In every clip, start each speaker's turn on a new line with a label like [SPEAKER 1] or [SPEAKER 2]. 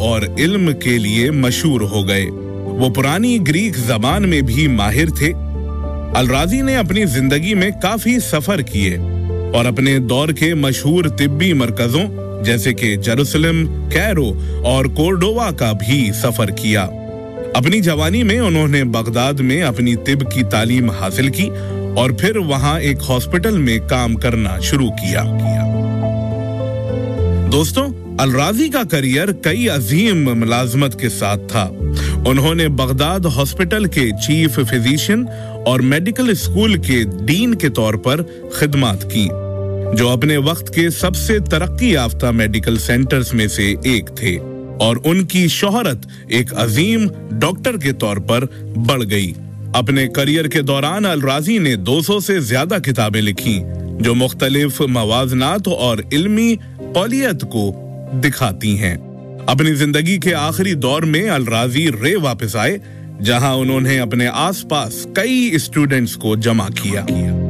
[SPEAKER 1] और इल्म के लिए मशहूर हो गए। वो पुरानी ग्रीक ज़बान में भी माहिर थे। अल-राज़ी ने अपनी जिंदगी में काफी सफर किए और अपने दौर के मशहूर तिब्बी मरकजों जैसे कि जेरूसलम, कैरो और कोर्डोवा का भी सफर किया। अपनी जवानी में उन्होंने बगदाद में अपनी तिब की तालीम हासिल की और फिर वहां एक हॉस्पिटल में काम करना शुरू किया। दोस्तों, अल-राज़ी का करियर कई अजीम मुलाजमत के साथ था। उन्होंने बगदाद हॉस्पिटल के चीफ फिजिशियन और मेडिकल स्कूल के डीन के तौर पर खिदमत की, जो अपने वक्त के सबसे तरक्की याफ्ता मेडिकल सेंटर्स में से एक थे, और उनकी शोहरत एक अजीम डॉक्टर के तौर पर बढ़ गई। अपने करियर के दौरान अल-राज़ी ने 200 से ज्यादा किताबें लिखी, जो मुख्तलिफ मवाज़नात और इल्मी कौलियत को दिखाती हैं। अपनी जिंदगी के आखिरी दौर में अल-राज़ी रे वापस आए, जहां उन्होंने अपने आसपास कई स्टूडेंट्स को जमा किया।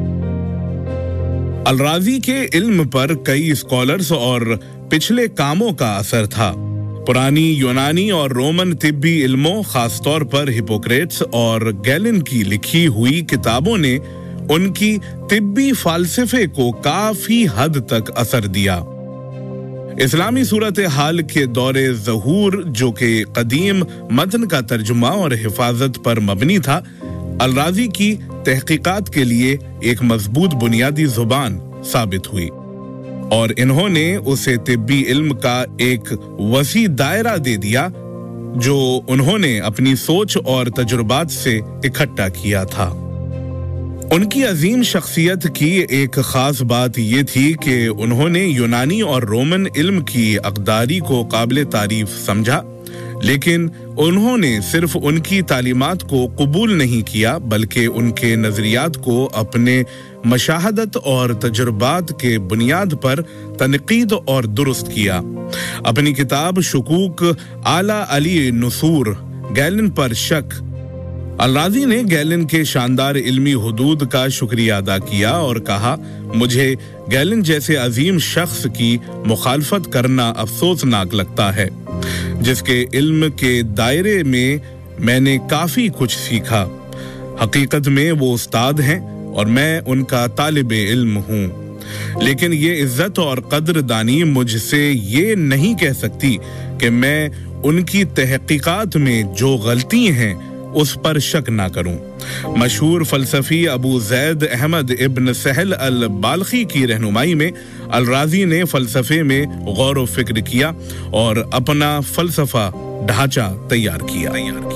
[SPEAKER 1] अल-राज़ी के इल्म पर कई स्कॉलर्स और पिछले कामों का असर था। पुरानी यूनानी और रोमन तिब्बी इल्मों, खासतौर पर हिपोक्रेट्स और गैलन की लिखी हुई किताबों ने उनकी तिब्बी फालसफे को काफी हद तक असर दिया। इस्लामी सूरत हाल के दौरे ज़हूर, जो कि कदीम मतन का तर्जुमा और हिफाजत पर मबनी था, अल-राज़ी की तहकीकात के लिए एक मजबूत बुनियादी जुबान साबित हुई और इन्होंने उसे तिब्बी इल्म का एक वसी दायरा दे दिया, जो उन्होंने अपनी सोच और तजुर्बात से इकट्ठा किया था। उनकी अजीम शख्सियत की एक खास बात ये थी कि उन्होंने यूनानी और रोमन इल्म की अक़दारी को काबिल तारीफ समझा, लेकिन उन्होंने सिर्फ उनकी तालीमात को कबूल नहीं किया, बल्कि उनके नजरियात को अपने मशाहदत और तजुर्बात के बुनियाद पर तनकीद और दुरुस्त किया। अपनी किताब शुकूक आला अली नुसूर गैलन पर शक, अल-राज़ी ने गैलन के शानदार इल्मी हुदूद का शुक्रिया अदा किया और कहा, मुझे गैलन जैसे अजीम शख्स की मुखालफत करना अफसोसनाक लगता है, जिसके इल्म के दायरे में मैंने काफी कुछ सीखा। हकीकत में वो उस्ताद हैं और मैं उनका तालिबे इल्म हूँ, लेकिन ये इज्जत और कदरदानी मुझसे ये नहीं कह सकती कि मैं उनकी तहकीकात में जो गलती हैं उस पर शक ना करूं। मशहूर फलसफी अबू ज़ैद अहमद इब्न सहल अल बाल्खी की रहनुमाई में अल-राज़ी ने फलसफे में गौर व फिक्र किया और अपना फलसफा ढांचा तैयार किया।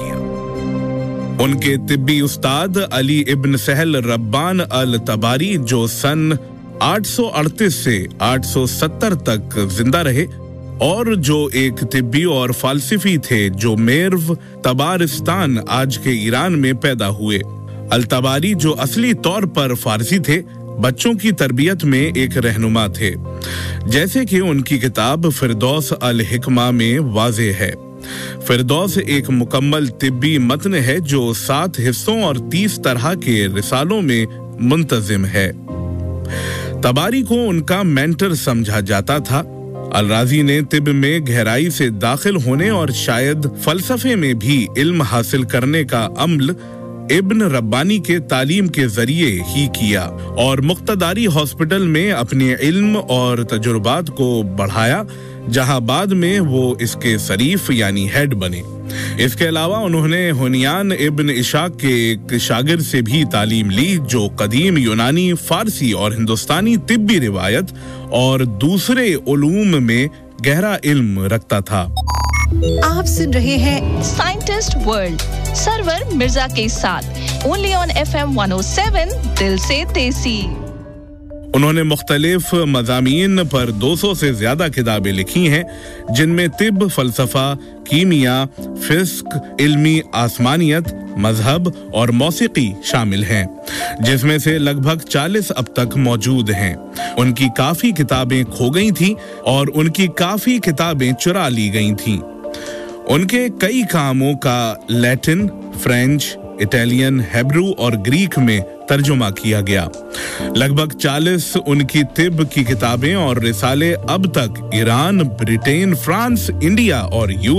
[SPEAKER 1] उनके तिब्बी उस्ताद अली इब्न सहल रब्बान अल तबारी, जो सन 838 से 870 तक जिंदा रहे और जो एक तिब्बी और फालसफी थे, जो मेर्व तबारिस्तान आज के ईरान में पैदा हुए। अल-तबारी, जो असली तौर पर फारसी थे, बच्चों की तरबियत में एक रहनुमा थे, जैसे कि उनकी किताब फिरदौस अल-हिकमा में वाज़ेह है। फिरदौस एक मुकम्मल तिब्बी मतन है जो 7 हिस्सों और 30 तरह के रिसालों में मुंतजिम है। तबारी को उनका मेंटर समझा जाता था। अल-राज़ी ने तिब में गहराई से दाखिल होने और शायद फलसफे में भी इल्म हासिल करने का अमल इब्न रब्बानी के तालीम के जरिए ही किया और मुक्तदारी हॉस्पिटल में अपने इल्म और तजुर्बात को बढ़ाया, जहां बाद में वो इसके शरीफ यानी हेड बने। इसके अलावा उन्होंने हुनयान इब्न इशाक के एक शागिर्द से भी तालीम ली, जो कदीम यूनानी, फारसी और हिंदुस्तानी तिब्बी रिवायत और दूसरे उलूम में गहरा इल्म रखता था।
[SPEAKER 2] आप सुन रहे हैं साइंटिस्ट वर्ल्ड सरवर मिर्जा के साथ ओनली ऑन FM 107 दिल से देसी।
[SPEAKER 1] उन्होंने मुख्तलिफ मज़ामीन पर 200 से ज्यादा किताबें लिखी हैं, जिनमें तिब, फलसफा, कीमिया, फिस्क, इल्मी आसमानियत, मजहब और मौसीकी शामिल हैं, जिसमें से लगभग 40 अब तक मौजूद हैं। उनकी काफी किताबें खो गई थीं और उनकी काफी किताबें चुरा ली गई थीं। उनके कई कामों का लैटिन, फ्रेंच, इटालियन, हिब्रू और ग्रीक में तर्जुमा किया गया। लगभग 40 उनकी तिब की किताबें और रिसाले अब तक ईरान, ब्रिटेन, फ्रांस, इंडिया और